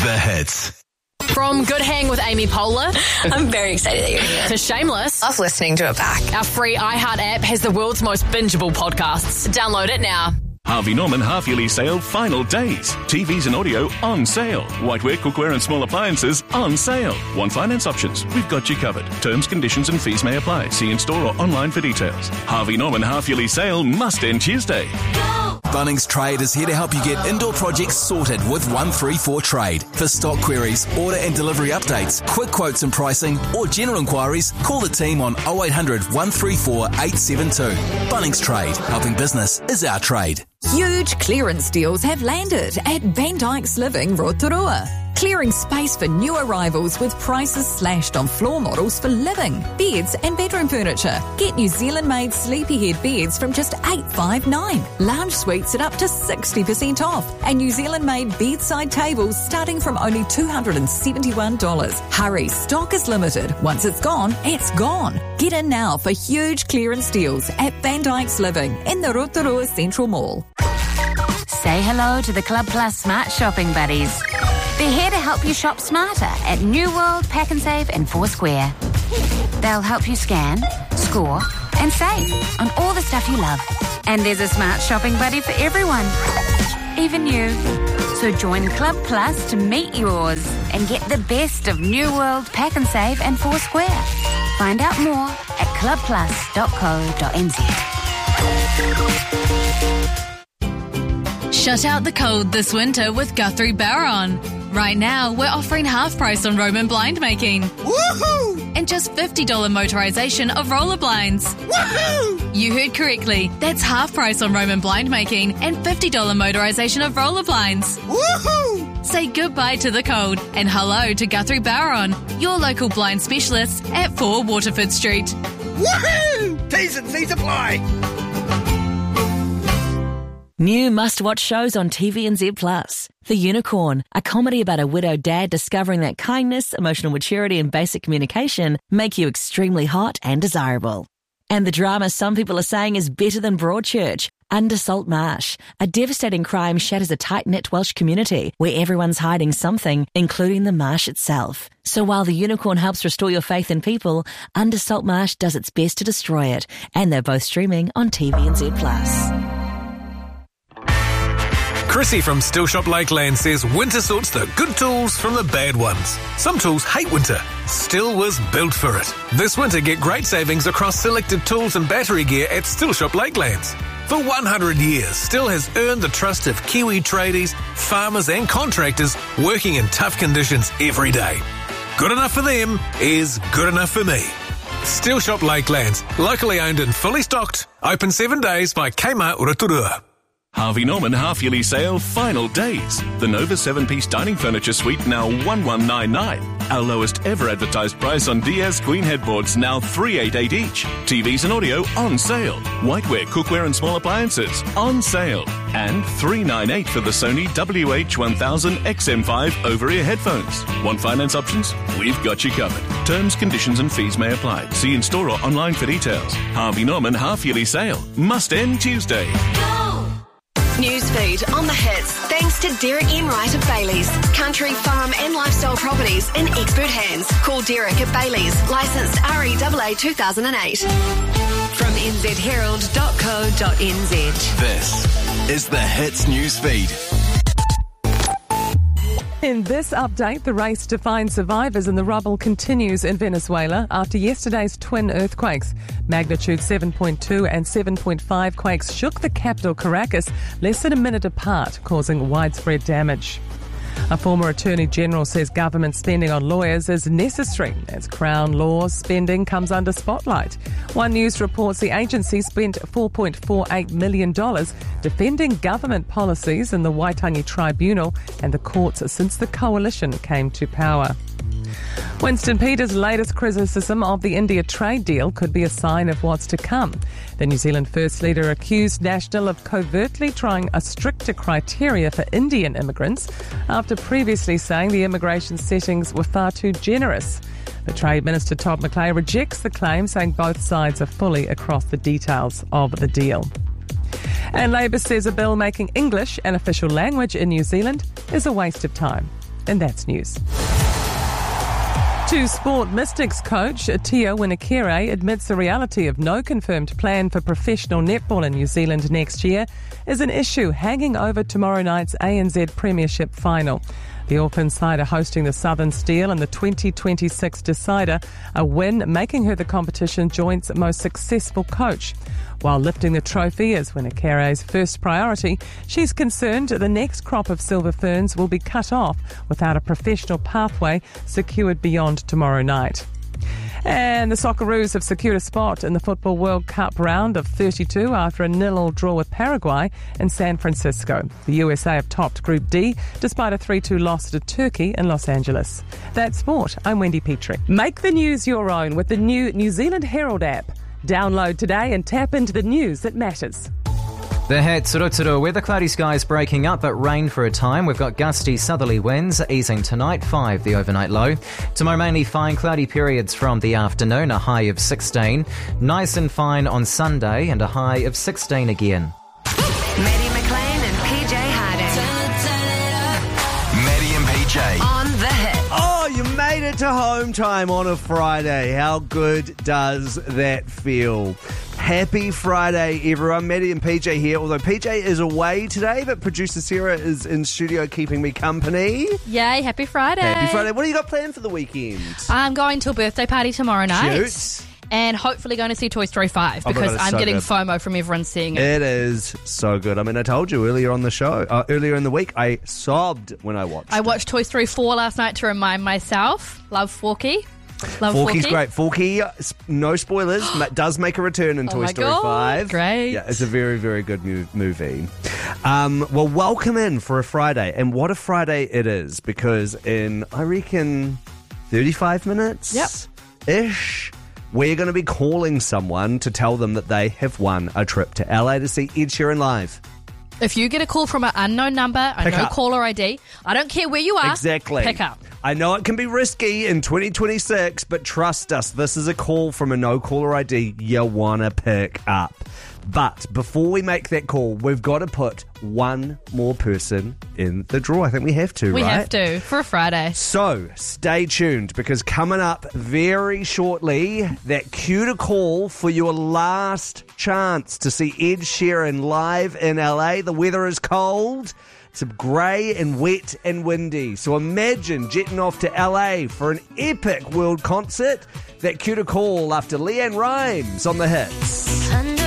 The Hits. From Good Hang with Amy Poehler I'm very excited that you're here. to Shameless, Love listening to it back. our free iHeart app has the world's most bingeable podcasts. Download it now. Harvey Norman half-yearly sale final days. TVs and audio on sale. Whiteware, cookware and small appliances on sale. Want finance options? We've got you covered. Terms, conditions and fees may apply. See in-store or online for details. Harvey Norman half-yearly sale must end Tuesday. Bunnings Trade is here to help you get indoor projects sorted with 134 Trade. For stock queries, order and delivery updates, quick quotes and pricing, or general inquiries, call the team on 0800 134 872. Bunnings Trade. Helping business is our trade. Huge clearance deals have landed at Van Dyke's Living Rotorua. Clearing space for new arrivals with prices slashed on floor models for living, beds and bedroom furniture. Get New Zealand-made Sleepyhead beds from just $859. Lounge suites at up to 60% off. And New Zealand-made bedside tables starting from only $271. Hurry, stock is limited. Once it's gone, it's gone. Get in now for huge clearance deals at Van Dyke's Living in the Rotorua Central Mall. Say hello to the Club Plus Smart Shopping Buddies. They're here to help you shop smarter at New World, Pack and Save and Foursquare. They'll help you scan, score and save on all the stuff you love. And there's a smart shopping buddy for everyone, even you. So join Club Plus to meet yours and get the best of New World, Pack and Save and Foursquare. Find out more at clubplus.co.nz. Shut out the cold this winter with Guthrie Barron. Right now, we're offering half price on Roman blind making. Woohoo! And just $50 motorisation of roller blinds. Woohoo! You heard correctly. That's half price on Roman blind making and $50 motorisation of roller blinds. Woohoo! Say goodbye to the cold and hello to Guthrie Barron, your local blind specialist at 4 Waterford Street. Woohoo! T's and C's apply. New must-watch shows on TVNZ Plus. The Unicorn, a comedy about a widowed dad discovering that kindness, emotional maturity and basic communication make you extremely hot and desirable. And the drama some people are saying is better than Broadchurch, Under Salt Marsh. A devastating crime shatters a tight-knit Welsh community where everyone's hiding something, including the marsh itself. So while The Unicorn helps restore your faith in people, Under Salt Marsh does its best to destroy it. And they're both streaming on TVNZ Plus. Chrissy from Still Shop Lakeland says winter sorts the good tools from the bad ones. Some tools hate winter. Still was built for it. This winter, get great savings across selected tools and battery gear at Still Shop Lakelands. For 100 years, Still has earned the trust of Kiwi tradies, farmers and contractors working in tough conditions every day. Good enough for them is good enough for me. Still Shop Lakelands, locally owned and fully stocked. Open 7 days by Kmart Rotorua. Harvey Norman half-yearly sale final days. The Nova 7-piece dining furniture suite now $1,199. Our lowest ever advertised price on Diaz Queen headboards now $388 each. TVs and audio on sale. Whiteware, cookware and small appliances on sale. And $398 for the Sony WH-1000 XM5 over-ear headphones. Want finance options? We've got you covered. Terms, conditions and fees may apply. See in-store or online for details. Harvey Norman half-yearly sale. Must end Tuesday. Newsfeed on the hits, thanks to Derek Enright of Bailey's. Country, farm and lifestyle properties in expert hands. Call Derek at Bailey's, licensed REAA 2008. From nzherald.co.nz. This is the Hits Newsfeed. In this update, the race to find survivors in the rubble continues in Venezuela after yesterday's twin earthquakes. Magnitude 7.2 and 7.5 quakes shook the capital, Caracas, less than a minute apart, causing widespread damage. A former Attorney General says government spending on lawyers is necessary as Crown law spending comes under spotlight. One News reports the agency spent $4.48 million defending government policies in the Waitangi Tribunal and the courts since the coalition came to power. Winston Peters' latest criticism of the India trade deal could be a sign of what's to come. The New Zealand First Leader accused National of covertly trying a stricter criteria for Indian immigrants after previously saying the immigration settings were far too generous. The Trade Minister Todd McClay rejects the claim, saying both sides are fully across the details of the deal. And Labour says a bill making English an official language in New Zealand is a waste of time. And that's news. To Sport Mystics coach Tia Winakere admits the reality of no confirmed plan for professional netball in New Zealand next year is an issue hanging over tomorrow night's ANZ Premiership final. The Auckland side are hosting the Southern Steel in the 2026 decider, a win making her the competition joint's most successful coach. While lifting the trophy is Winakare's first priority, she's concerned the next crop of Silver Ferns will be cut off without a professional pathway secured beyond tomorrow night. And the Socceroos have secured a spot in the Football World Cup round of 32 after a 0-0 draw with Paraguay in San Francisco. The USA have topped Group D despite a 3-2 loss to Turkey in Los Angeles. That's sport. I'm Wendy Petrie. Make the news your own with the new New Zealand Herald app. Download today and tap into the news that matters. The Hat Turuturu, weather cloudy skies breaking up, but rain for a time. We've got gusty southerly winds easing tonight, 5 the overnight low. Tomorrow mainly fine cloudy periods from the afternoon, a high of 16. Nice and fine on Sunday and a high of 16 again. Maddie McLean and PJ Harding. Maddie and PJ. On The Hit. Oh, you made it to home time on a Friday. How good does that feel? Happy Friday, everyone. Maddie and PJ here, although PJ is away today, but producer Sarah is in studio keeping me company. Yay, happy Friday. Happy Friday. What do you got planned for the weekend? I'm going to a birthday party tomorrow night. Cute. And hopefully going to see Toy Story 5 Oh my because God, it's I'm so getting good. FOMO from everyone seeing it. It is so good. I mean, I told you earlier on the show, earlier in the week, I sobbed when I watched I watched Toy Story 4 last night to remind myself. Love Forky. Love Forky's Forky. great. Forky, no spoilers, does make a return in Oh Toy my Story God, 5. great. Yeah, it's a very, very good movie. Well, welcome in for a Friday. And what a Friday it is, because in, I reckon, 35 minutes ish, we're going to be calling someone to tell them that they have won a trip to LA to see Ed Sheeran live. If you get a call from an unknown number, a Pick no up. caller ID, I don't care where you are. Exactly. Pick up. I know it can be risky in 2026, but trust us, this is a call from a no-caller ID you want to pick up. But before we make that call, we've got to put one more person in the draw. I think we have to, We right? have to for a Friday. So stay tuned, because coming up very shortly, that cue to call for your last chance to see Ed Sheeran live in LA. The weather is cold. It's grey and wet and windy. So imagine jetting off to LA for an epic world concert. That cue to call after Leanne Rimes on The Hits. Under